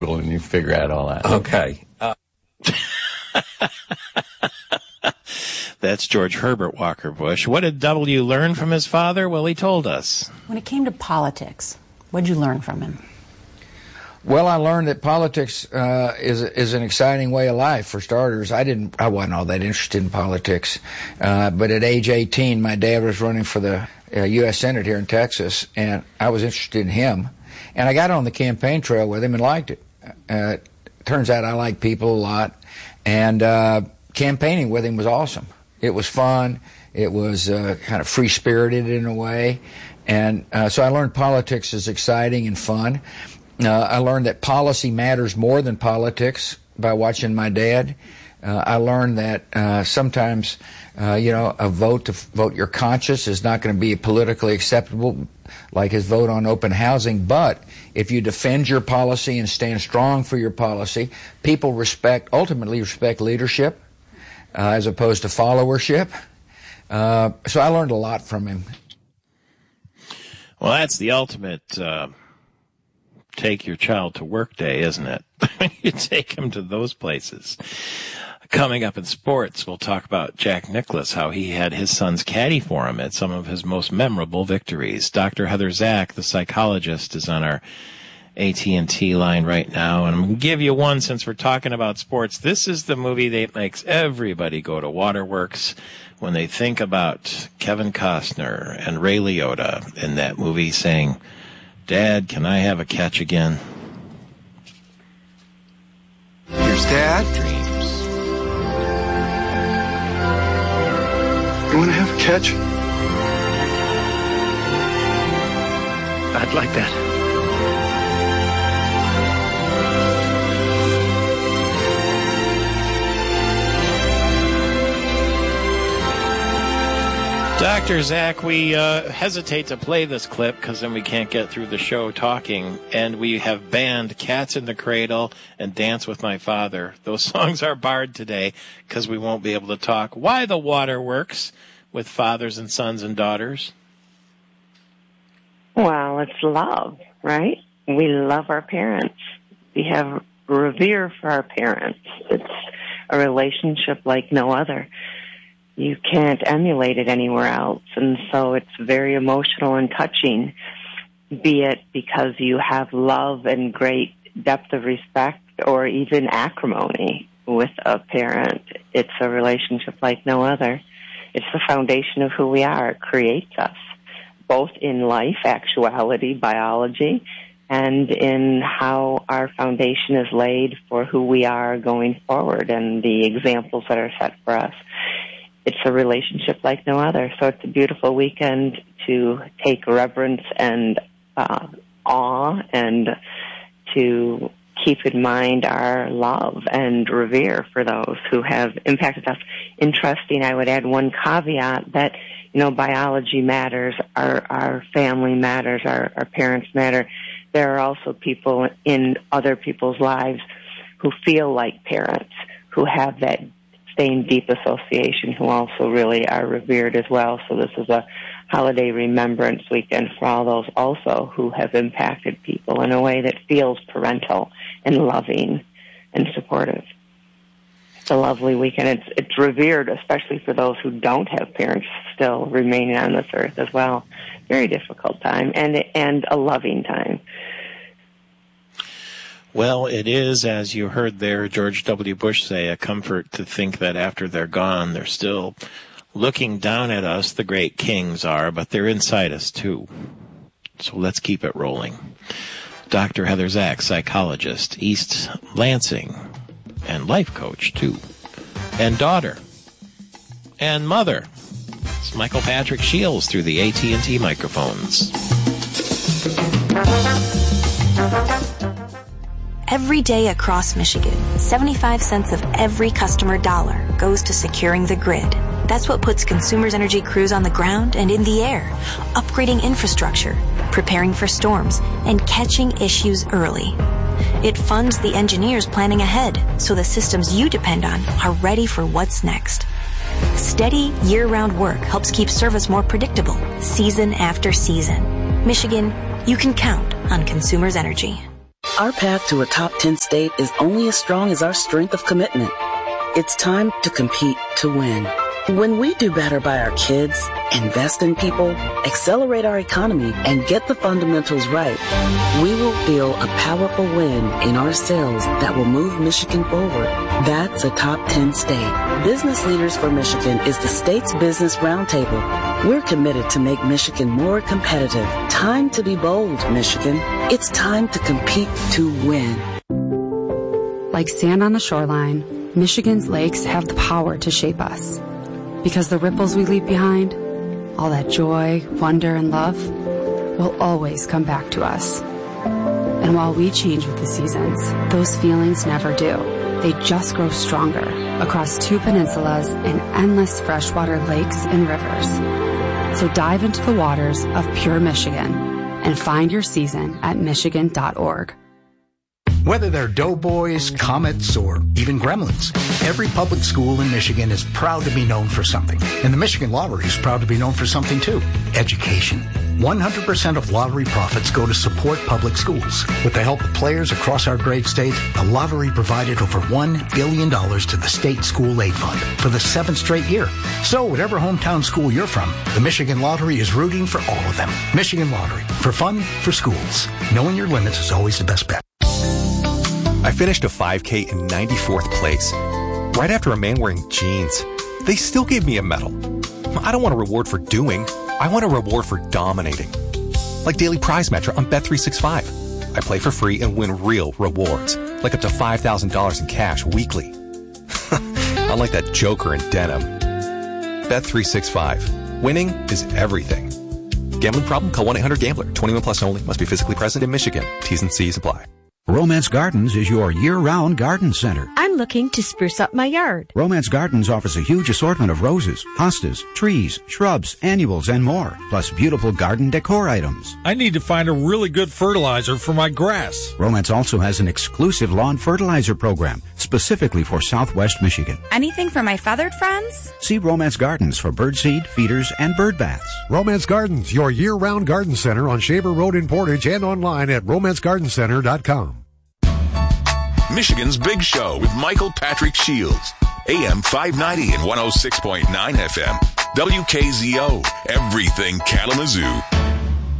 and you figure out all that. Okay. That's George Herbert Walker Bush. What did W learn from his father? Well, he told us. When it came to politics, what did you learn from him? Well, I learned that politics is an exciting way of life. For starters, I wasn't all that interested in politics, but at age 18, my dad was running for the U.S. Senate here in Texas, and I was interested in him, and I got on the campaign trail with him and liked it. Turns out I like people a lot, and campaigning with him was awesome. It was fun. It was kind of free-spirited in a way, and so I learned politics is exciting and fun. I learned that policy matters more than politics by watching my dad. I learned that sometimes, a vote to vote your conscience is not going to be politically acceptable, like his vote on open housing. But if you defend your policy and stand strong for your policy, people ultimately respect leadership as opposed to followership. So I learned a lot from him. Well, that's the ultimate take your child to work day, isn't it? You take him to those places. Coming up in sports, we'll talk about Jack Nicklaus, how he had his sons caddy for him at some of his most memorable victories. Dr. Heather Zak, the psychologist, is on our AT&T line right now, and I'm going to give you one since we're talking about sports. This is the movie that makes everybody go to Waterworks when they think about Kevin Costner and Ray Liotta in that movie saying, "Dad, can I have a catch again?" Here's Dad. Dreams. You want to have a catch? I'd like that. Dr. Zak, we hesitate to play this clip because then we can't get through the show talking, and we have banned Cats in the Cradle and Dance with My Father. Those songs are barred today because we won't be able to talk. Why the Waterworks with fathers and sons and daughters? Well, it's love, right? We love our parents. We have revere for our parents. It's a relationship like no other. You can't emulate it anywhere else, and so it's very emotional and touching, be it because you have love and great depth of respect or even acrimony with a parent. It's a relationship like no other. It's the foundation of who we are. It creates us, both in life, actuality, biology, and in how our foundation is laid for who we are going forward and the examples that are set for us. It's a relationship like no other. So it's a beautiful weekend to take reverence and awe and to keep in mind our love and revere for those who have impacted us. Interesting, I would add one caveat that, biology matters, our family matters, our parents matter. There are also people in other people's lives who feel like parents, who have that same deep association, who also really are revered as well. So this is a holiday remembrance weekend for all those also who have impacted people in a way that feels parental and loving and supportive. It's a lovely weekend. It's revered, especially for those who don't have parents still remaining on this earth as well. Very difficult time and a loving time. Well, it is, as you heard there, George W. Bush say, a comfort to think that after they're gone, they're still looking down at us, the great kings are, but they're inside us too. So let's keep it rolling. Dr. Heather Zak, psychologist, East Lansing, and life coach too, and daughter, and mother. It's Michael Patrick Shields through the AT&T microphones. Every day across Michigan, 75 cents of every customer dollar goes to securing the grid. That's what puts Consumers Energy crews on the ground and in the air, upgrading infrastructure, preparing for storms, and catching issues early. It funds the engineers planning ahead so the systems you depend on are ready for what's next. Steady, year-round work helps keep service more predictable, season after season. Michigan, you can count on Consumers Energy. Our path to a top 10 state is only as strong as our strength of commitment. It's time to compete to win. When we do better by our kids, invest in people, accelerate our economy, and get the fundamentals right, we will feel a powerful wind in our sails that will move Michigan forward. That's a top 10 state. Business Leaders for Michigan is the state's business roundtable. We're committed to make Michigan more competitive. Time to be bold, Michigan. It's time to compete to win. Like sand on the shoreline, Michigan's lakes have the power to shape us. Because the ripples we leave behind, all that joy, wonder, and love, will always come back to us. And while we change with the seasons, those feelings never do. They just grow stronger across 2 peninsulas and endless freshwater lakes and rivers. So dive into the waters of pure Michigan and find your season at Michigan.org. Whether they're doughboys, comets, or even gremlins, every public school in Michigan is proud to be known for something. And the Michigan Lottery is proud to be known for something too. Education. 100% of lottery profits go to support public schools. With the help of players across our great state, the lottery provided over $1 billion to the State School Aid Fund for the 7th straight year. So whatever hometown school you're from, the Michigan Lottery is rooting for all of them. Michigan Lottery. For fun, for schools. Knowing your limits is always the best bet. I finished a 5K in 94th place, right after a man wearing jeans. They still gave me a medal. I don't want a reward for doing. I want a reward for dominating. Like Daily Prize Matcher on Bet365. I play for free and win real rewards, like up to $5,000 in cash weekly. Unlike that joker in denim. Bet365. Winning is everything. Gambling problem? Call 1-800-GAMBLER. 21 plus only. Must be physically present in Michigan. T's and C's apply. Romance Gardens is your year-round garden center. I'm looking to spruce up my yard. Romance Gardens offers a huge assortment of roses, hostas, trees, shrubs, annuals, and more, plus beautiful garden decor items. I need to find a really good fertilizer for my grass. Romance also has an exclusive lawn fertilizer program, specifically for Southwest Michigan. Anything for my feathered friends? See Romance Gardens for birdseed, feeders, and bird baths. Romance Gardens, your year-round garden center on Shaver Road in Portage and online at romancegardencenter.com. Michigan's Big Show with Michael Patrick Shields. AM 590 and 106.9 FM. WKZO. Everything Kalamazoo.